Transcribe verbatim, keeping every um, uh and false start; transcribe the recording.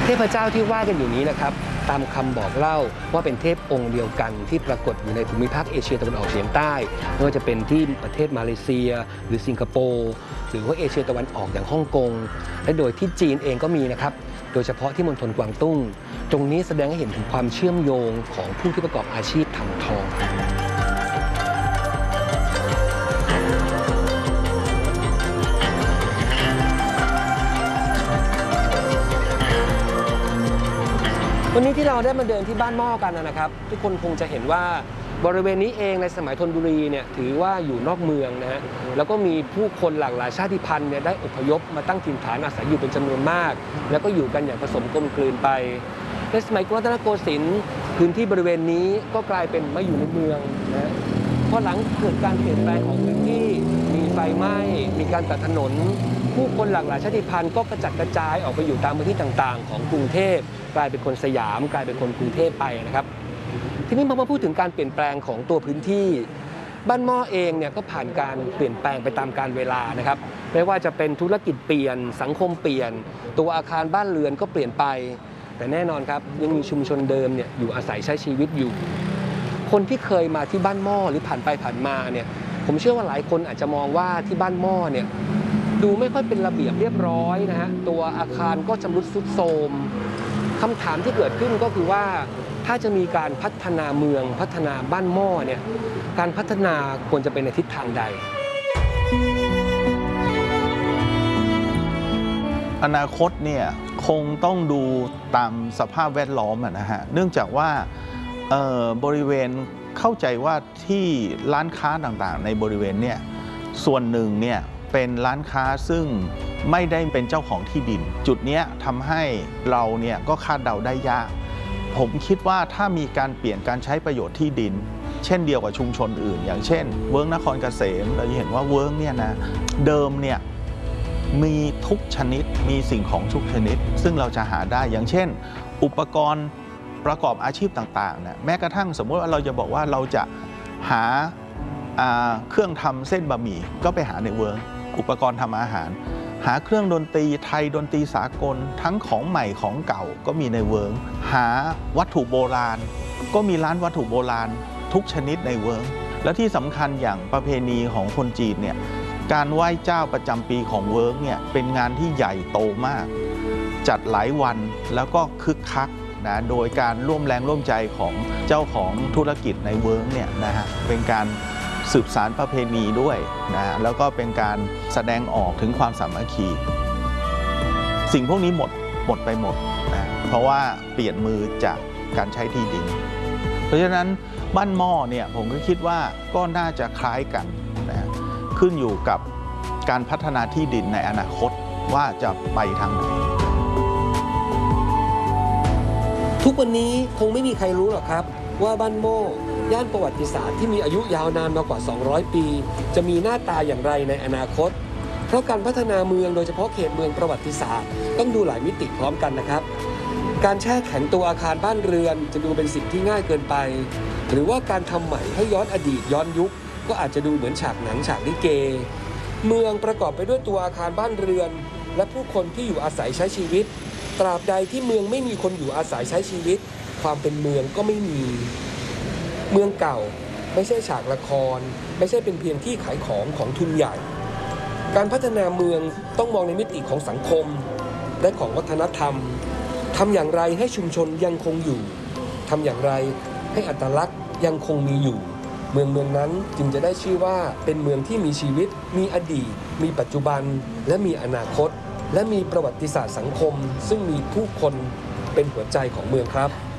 เทพเจ้าที่ว่ากันอยู่นี้นะครับตามคำบอกเล่าว่าเป็นเทพองค์เดียวกันที่ปรากฏอยู่ในภูมิภาคเอเชียตะวันออกเฉียงใต้ไม่ว่าจะเป็นที่ประเทศมาเลเซียหรือสิงคโปร์หรือว่าเอเชียตะวันออกอย่างฮ่องกงและโดยที่จีนเองก็มีนะครับโดยเฉพาะที่มณฑลกวางตุ้งตรงนี้แสดงให้เห็นถึงความเชื่อมโยงของผู้ที่ประกอบอาชีพทำทองวันนี้ที่เราได้มาเดินที่บ้านหม้อกันนะครับทุกคนคงจะเห็นว่าบริเวณนี้เองในสมัยธนบุรีเนี่ยถือว่าอยู่นอกเมืองนะฮะแล้วก็มีผู้คนหลากหลายชาติพันธุ์เนี่ยได้อพยพมาตั้งถิ่นฐานอาศัยอยู่เป็นจำนวนมากแล้วก็อยู่กันอย่างผสมกลมกลืนไปในสมัยกรุงรัตนโกสินทร์พื้นที่บริเวณนี้ก็กลายเป็นมาอยู่ในเมืองนะพอหลังเกิดการเปลี่ยนแปลงของพื้นที่มีไฟไหม้มีการตัดถนนผู้คนหลากหลายชาติพันธุ์ก็กระจัดกระจายออกไปอยู่ตามพื้นที่ต่างๆของกรุงเทพกลายเป็นคนสยามกลายเป็นคนกรุงเทพไปนะครับทีนี้พอมาพูดถึงการเปลี่ยนแปลงของตัวพื้นที่บ้านหม้อเองเนี่ยก็ผ่านการเปลี่ยนแปลงไปตามกาลเวลานะครับไม่ว่าจะเป็นธุรกิจเปลี่ยนสังคมเปลี่ยนตัวอาคารบ้านเรือนก็เปลี่ยนไปแต่แน่นอนครับยังมีชุมชนเดิมเนี่ยอยู่อาศัยใช้ชีวิตอยู่คนที่เคยมาที่บ้านหม้อหรือผ่านไปผ่านมาเนี่ยผมเชื่อว่าหลายคนอาจจะมองว่าที่บ้านหม้อเนี่ยดูไม่ค่อยเป็นระเบียบเรียบร้อยนะฮะตัวอาคารก็ชำรุดทรุดโทรมคำถามที่เกิดขึ้นก็คือว่าถ้าจะมีการพัฒนาเมืองพัฒนาบ้านหม้อเนี่ยการพัฒนาควรจะเป็นในทิศทางใดอนาคตเนี่ยคงต้องดูตามสภาพแวดล้อมนะฮะเนื่องจากว่าบริเวณเข้าใจว่าที่ร้านค้าต่างๆในบริเวณเนี่ยส่วนหนึ่งเนี่ยเป็นร้านค้าซึ่งไม่ได้เป็นเจ้าของที่ดินจุดนี้ทำให้เราเนี่ยก็คาดเดาได้ยากผมคิดว่าถ้ามีการเปลี่ยนการใช้ประโยชน์ที่ดินเช่นเดียวกับชุมชนอื่นอย่างเช่นเวิร์กนครเกษมเราจะเห็นว่าเวิร์กเนี่ยนะเดิมเนี่ยมีทุกชนิดมีสิ่งของทุกชนิดซึ่งเราจะหาได้อย่างเช่นอุปกรณ์ประกอบอาชีพต่างๆเนี่ยแม้กระทั่งสมมติว่าเราจะบอกว่าเราจะหาเครื่องทำเส้นบะหมี่ก็ไปหาในเวิร์กอุปกรณ์ทำอาหารหาเครื่องดนตรีไทยดนตรีสากลทั้งของใหม่ของเก่าก็มีในเวิร์กหาวัตถุโบราณก็มีร้านวัตถุโบราณทุกชนิดในเวิร์กและที่สำคัญอย่างประเพณีของคนจีนเนี่ยการไหว้เจ้าประจำปีของเวิร์กเนี่ยเป็นงานที่ใหญ่โตมากจัดหลายวันแล้วก็คึกคักนะโดยการร่วมแรงร่วมใจของเจ้าของธุรกิจในเวิร์กเนี่ยนะฮะเป็นการสืบสานประเพณีด้วยนะแล้วก็เป็นการแสดงออกถึงความสามัคคีสิ่งพวกนี้หมดหมดไปหมดนะเพราะว่าเปลี่ยนมือจากการใช้ที่ดินเพราะฉะนั้นบ้านหม้อเนี่ยผมก็คิดว่าก็น่าจะคล้ายกันนะขึ้นอยู่กับการพัฒนาที่ดินในอนาคตว่าจะไปทางไหนทุกวันนี้คงไม่มีใครรู้หรอกครับว่าบ้านหม้อย่านประวัติศาสตร์ที่มีอายุยาวนานมากว่าสองร้อยปีจะมีหน้าตาอย่างไรในอนาคตเพราะการพัฒนาเมืองโดยเฉพาะเขตเมืองประวัติศาสตร์ต้องดูหลายมิติพร้อมกันนะครับการแช่แข็งตัวอาคารบ้านเรือนจะดูเป็นสิ่งที่ง่ายเกินไปหรือว่าการทำใหม่ให้ย้อนอดีตย้อนยุคก็อาจจะดูเหมือนฉากหนังฉากลิเกเมืองประกอบไปด้วยตัวอาคารบ้านเรือนและผู้คนที่อยู่อาศัยใช้ชีวิตตราบใดที่เมืองไม่มีคนอยู่อาศัยใช้ชีวิตความเป็นเมืองก็ไม่มีเมืองเก่าไม่ใช่ฉากละครไม่ใช่เป็นเพียงที่ขายของของทุนใหญ่การพัฒนาเมืองต้องมองในมิติของสังคมและของวัฒนธรรมทำอย่างไรให้ชุมชนยังคงอยู่ทำอย่างไรให้อัตลักษณ์ยังคงมีอยู่เมืองเมืองนั้นจึงจะได้ชื่อว่าเป็นเมืองที่มีชีวิตมีอดีตมีปัจจุบันและมีอนาคตและมีประวัติศาสตร์สังคมซึ่งมีผู้คนเป็นหัวใจของเมืองครับ